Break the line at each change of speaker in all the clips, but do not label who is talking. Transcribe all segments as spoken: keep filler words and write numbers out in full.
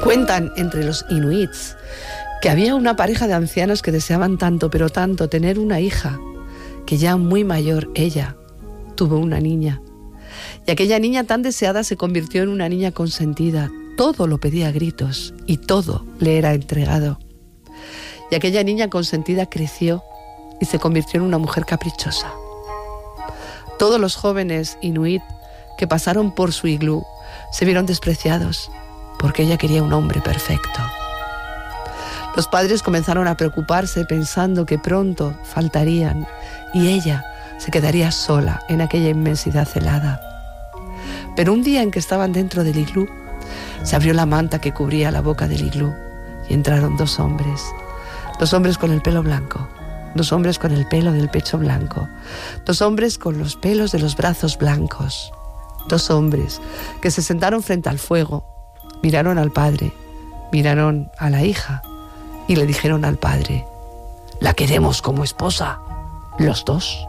Cuentan entre los inuits que había una pareja de ancianos que deseaban tanto, pero tanto, tener una hija, que ya muy mayor, ella, tuvo una niña. Y aquella niña tan deseada se convirtió en una niña consentida. Todo lo pedía a gritos y todo le era entregado. Y aquella niña consentida creció y se convirtió en una mujer caprichosa. Todos los jóvenes inuit que pasaron por su iglú se vieron despreciados porque ella quería un hombre perfecto. Los padres comenzaron a preocuparse pensando que pronto faltarían y ella se quedaría sola en aquella inmensidad helada. Pero un día en que estaban dentro del iglú, se abrió la manta que cubría la boca del iglú y entraron dos hombres. Dos hombres con el pelo blanco, dos hombres con el pelo del pecho blanco, dos hombres con los pelos de los brazos blancos, dos hombres que se sentaron frente al fuego, miraron al padre, miraron a la hija y le dijeron al padre: «La queremos como esposa, los dos».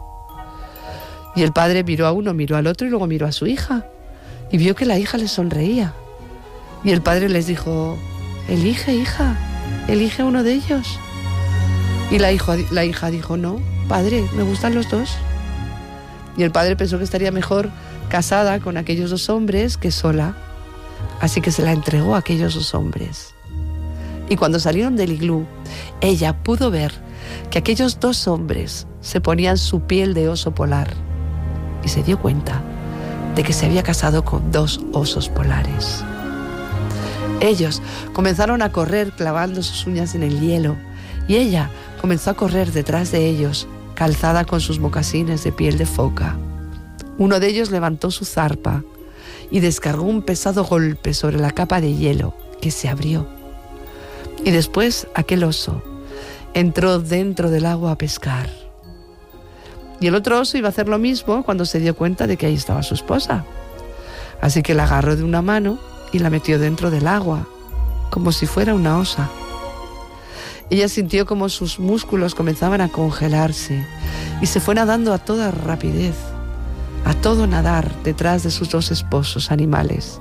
Y el padre miró a uno, miró al otro y luego miró a su hija y vio que la hija le sonreía. Y el padre les dijo: «Elige, hija, elige a uno de ellos». Y la, hijo, la hija dijo: «No, padre, me gustan los dos». Y el padre pensó que estaría mejor casada con aquellos dos hombres que sola. Así que se la entregó a aquellos dos hombres. Y cuando salieron del iglú, ella pudo ver que aquellos dos hombres se ponían su piel de oso polar y se dio cuenta de que se había casado con dos osos polares. Ellos comenzaron a correr clavando sus uñas en el hielo y ella comenzó a correr detrás de ellos, calzada con sus mocasines de piel de foca. Uno de ellos levantó su zarpa y descargó un pesado golpe sobre la capa de hielo que se abrió. Y después aquel oso entró dentro del agua a pescar. Y el otro oso iba a hacer lo mismo cuando se dio cuenta de que ahí estaba su esposa. Así que la agarró de una mano y la metió dentro del agua, como si fuera una osa. Ella sintió como sus músculos comenzaban a congelarse y se fue nadando a toda rapidez, a todo nadar detrás de sus dos esposos animales.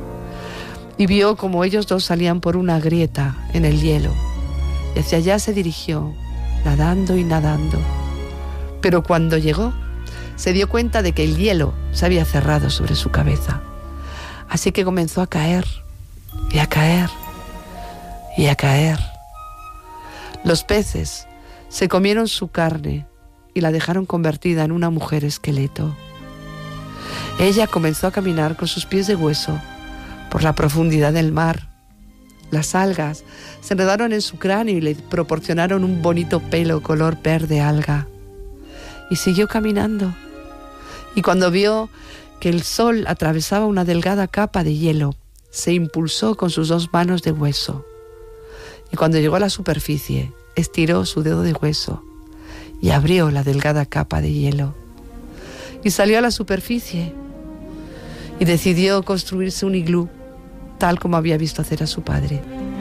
Y vio como ellos dos salían por una grieta en el hielo y hacia allá se dirigió, nadando y nadando. Pero cuando llegó, se dio cuenta de que el hielo se había cerrado sobre su cabeza. Así que comenzó a caer, y a caer, y a caer. Los peces se comieron su carne y la dejaron convertida en una mujer esqueleto. Ella comenzó a caminar con sus pies de hueso por la profundidad del mar. Las algas se enredaron en su cráneo y le proporcionaron un bonito pelo color verde alga. Y siguió caminando. Y cuando vio que el sol atravesaba una delgada capa de hielo, se impulsó con sus dos manos de hueso. Y cuando llegó a la superficie, estiró su dedo de hueso y abrió la delgada capa de hielo. Y salió a la superficie y decidió construirse un iglú, tal como había visto hacer a su padre.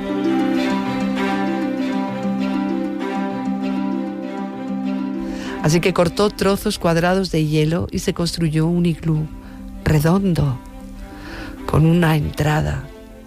Así que cortó trozos cuadrados de hielo y se construyó un iglú redondo, con una entrada.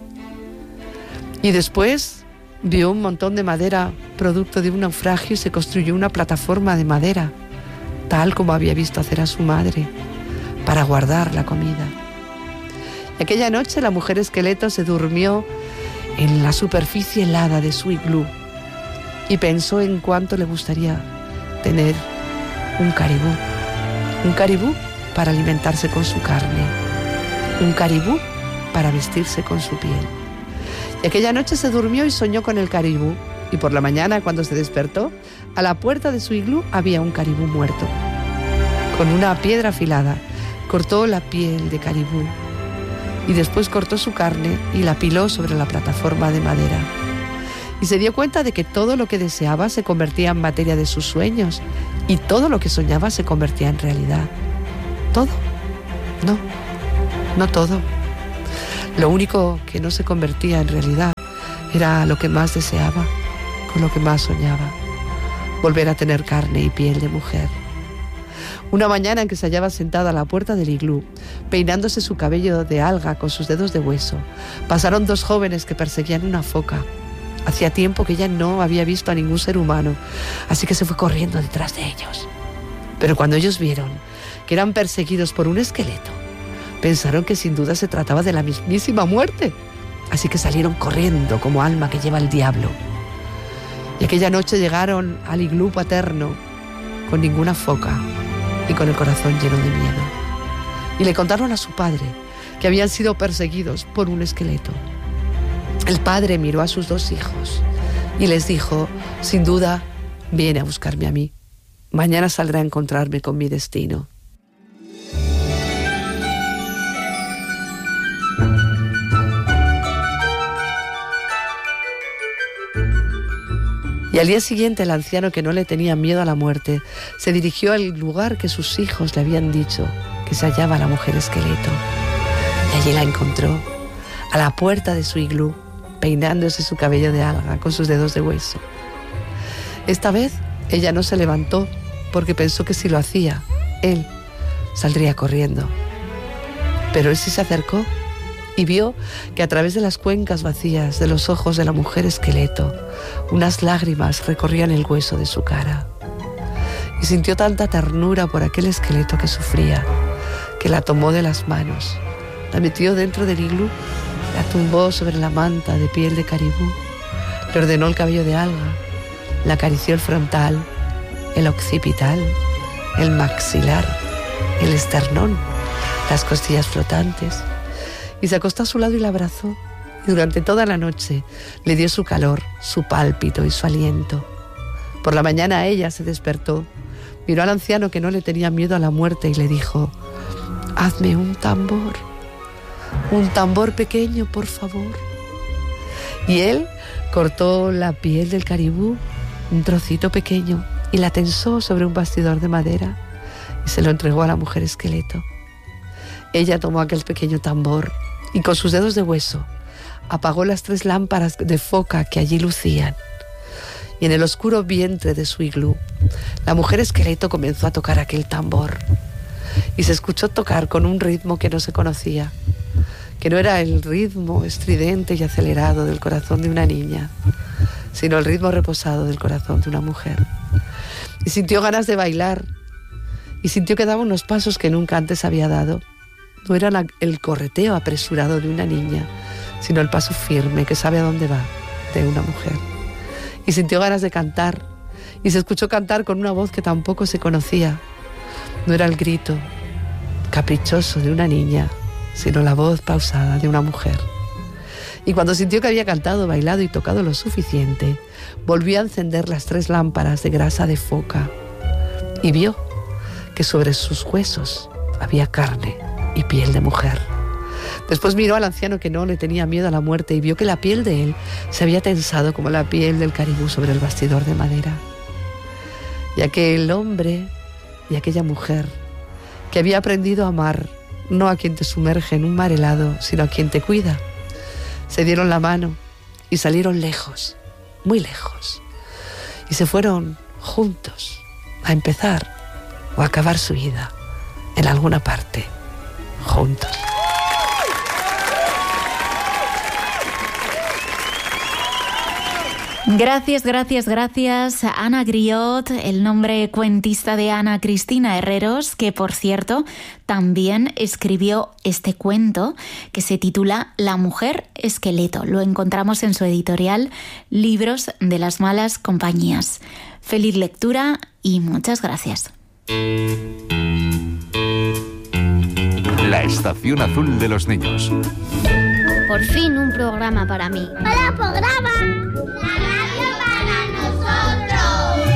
Y después vio un montón de madera producto de un naufragio y se construyó una plataforma de madera, tal como había visto hacer a su madre, para guardar la comida. Y aquella noche la mujer esqueleto se durmió en la superficie helada de su iglú y pensó en cuánto le gustaría tener un caribú, un caribú para alimentarse con su carne, un caribú para vestirse con su piel. Y aquella noche se durmió y soñó con el caribú, y por la mañana, cuando se despertó, a la puerta de su iglú había un caribú muerto. Con una piedra afilada cortó la piel de caribú y después cortó su carne y la apiló sobre la plataforma de madera. Y se dio cuenta de que todo lo que deseaba se convertía en materia de sus sueños y todo lo que soñaba se convertía en realidad. ¿Todo? No, no todo. Lo único que no se convertía en realidad era lo que más deseaba, con lo que más soñaba: volver a tener carne y piel de mujer. Una mañana en que se hallaba sentada a la puerta del iglú, peinándose su cabello de alga con sus dedos de hueso, pasaron dos jóvenes que perseguían una foca. Hacía tiempo que ella no había visto a ningún ser humano, así que se fue corriendo detrás de ellos. Pero cuando ellos vieron que eran perseguidos por un esqueleto, pensaron que sin duda se trataba de la mismísima muerte, así que salieron corriendo como alma que lleva el diablo. Y aquella noche llegaron al iglú paterno con ninguna foca y con el corazón lleno de miedo. Y le contaron a su padre que habían sido perseguidos por un esqueleto. El padre miró a sus dos hijos y les dijo: sin duda, viene a buscarme a mí. Mañana saldrá a encontrarme con mi destino. Y al día siguiente el anciano, que no le tenía miedo a la muerte, se dirigió al lugar que sus hijos le habían dicho que se hallaba la mujer esqueleto. Y allí la encontró, a la puerta de su iglú, peinándose su cabello de alga con sus dedos de hueso. Esta vez ella no se levantó porque pensó que si lo hacía, él saldría corriendo. Pero él sí se acercó y vio que a través de las cuencas vacías de los ojos de la mujer esqueleto, unas lágrimas recorrían el hueso de su cara. Y sintió tanta ternura por aquel esqueleto que sufría, que la tomó de las manos, la metió dentro del iglú, la tumbó sobre la manta de piel de caribú, le ordenó el cabello de alga, le acarició el frontal, el occipital, el maxilar, el esternón, las costillas flotantes, y se acostó a su lado y la abrazó, y durante toda la noche le dio su calor, su pálpito y su aliento. Por la mañana ella se despertó, miró al anciano, que no le tenía miedo a la muerte, y le dijo: hazme un tambor, un tambor pequeño, por favor. Y él cortó la piel del caribú, un trocito pequeño, y la tensó sobre un bastidor de madera y se lo entregó a la mujer esqueleto. Ella tomó aquel pequeño tambor y con sus dedos de hueso apagó las tres lámparas de foca que allí lucían. Y en el oscuro vientre de su iglú, la mujer esqueleto comenzó a tocar aquel tambor. Y se escuchó tocar con un ritmo que no se conocía, que no era el ritmo estridente y acelerado del corazón de una niña, sino el ritmo reposado del corazón de una mujer. Y sintió ganas de bailar, y sintió que daba unos pasos que nunca antes había dado. No era la, el correteo apresurado de una niña, sino el paso firme que sabe a dónde va de una mujer. Y sintió ganas de cantar, y se escuchó cantar con una voz que tampoco se conocía. No era el grito caprichoso de una niña, sino la voz pausada de una mujer. Y cuando sintió que había cantado, bailado y tocado lo suficiente, volvió a encender las tres lámparas de grasa de foca y vio que sobre sus huesos había carne y piel de mujer. Después miró al anciano, que no le tenía miedo a la muerte, y vio que la piel de él se había tensado como la piel del caribú sobre el bastidor de madera. Y aquel hombre y aquella mujer, que había aprendido a amar, no a quien te sumerge en un mar helado, sino a quien te cuida, se dieron la mano y salieron lejos, muy lejos, y se fueron juntos a empezar o a acabar su vida en alguna parte, juntos.
Gracias, gracias, gracias a Ana Griot, el nombre cuentista de Ana Cristina Herreros, que por cierto también escribió este cuento que se titula La mujer esqueleto. Lo encontramos en su editorial Libros de las Malas Compañías. Feliz lectura y muchas gracias.
La Estación Azul de los Niños.
Por fin un programa para mí.
¡Hola, programa! ¡La radio para nosotros!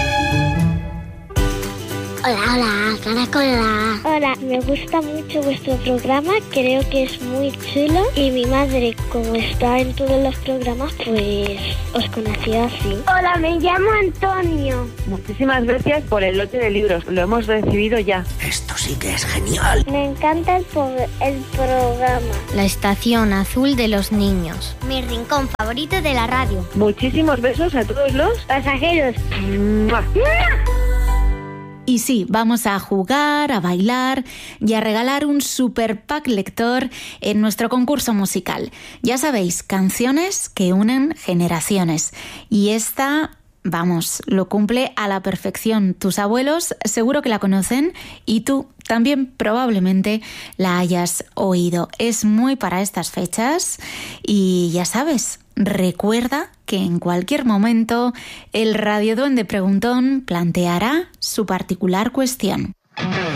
Hola, hola, caracola.
Hola, me gusta mucho vuestro programa, creo que es muy chulo. Y mi madre, como está en todos los programas, pues os conocí así.
Hola, me llamo Antonio. Muchísimas gracias por el lote de libros, lo hemos recibido ya.
Esto sí que es genial.
Me encanta el, el programa.
La Estación Azul de los Niños. Mi rincón favorito de la radio.
Muchísimos besos a todos los
pasajeros.
¡Mua!
Y sí, vamos a jugar, a bailar y a regalar un super pack lector en nuestro concurso musical. Ya sabéis, canciones que unen generaciones. Y esta, vamos, lo cumple a la perfección. Tus abuelos seguro que la conocen y tú también probablemente la hayas oído. Es muy para estas fechas y ya sabes, recuerda que en cualquier momento el radioduende preguntón planteará su particular cuestión.